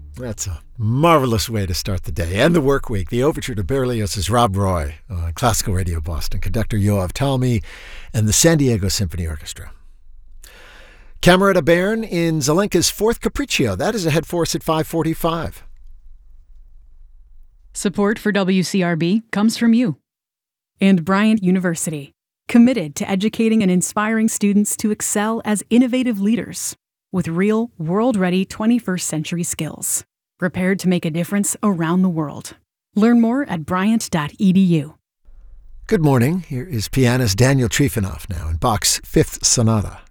That's a marvelous way to start the day and the work week. The overture to Berlioz's Rob Roy on Classical Radio Boston, conductor Yoav Talmi and the San Diego Symphony Orchestra. Cameretta Bairn in Zelenka's fourth Capriccio. That is ahead for us at 5:45. Support for WCRB comes from you and Bryant University, committed to educating and inspiring students to excel as innovative leaders with real, world-ready 21st century skills, prepared to make a difference around the world. Learn more at bryant.edu. Good morning. Here is pianist Daniel Trifonov now in Bach's Fifth Sonata.